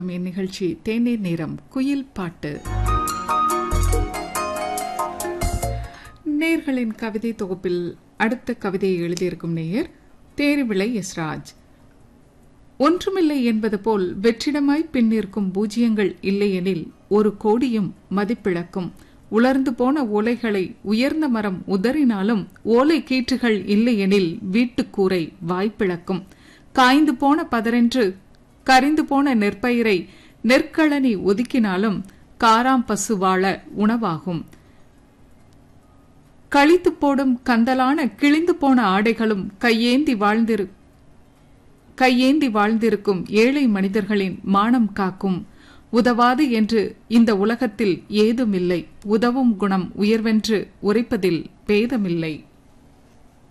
நிகழ்ச்சி தேநீர் நேரம் குயில் பாட்டு. நேர்களின் கவிதை தொகுப்பில் அடுத்த கவிதையை எழுதியிருக்கும் நேயர் தேரிவிளை எஸ் ராஜ். ஒன்றுமில்லை என்பது போல் வெற்றிடமாய் பின்னிருக்கும் பூஜ்யங்கள் இல்லையெனில் ஒரு கோடியும் மதிப்பிழக்கும். உலர்ந்து போன ஓலைகளை உயர்ந்த மரம் உதறினாலும் ஓலை கீற்றுகள் இல்லையெனில் வீட்டுக்கூரை வாய்ப்பிழக்கும். காய்ந்து போன பதரென்று கரிந்து போன நெற்பயிரை நெற்களனி ஒதுக்கினாலும் காராம் பசு வாழ உணவாகும். கழித்து போடும் கந்தலான கிழிந்து போன ஆடைகளும் கையேந்தி வாழ்ந்திருக்கும் ஏழை மனிதர்களின் மானம் காக்கும். உதவாது என்று இந்த உலகத்தில் ஏதுமில்லை. உதவும் குணம் உயர்வென்று உரைப்பதில் பேதமில்லை.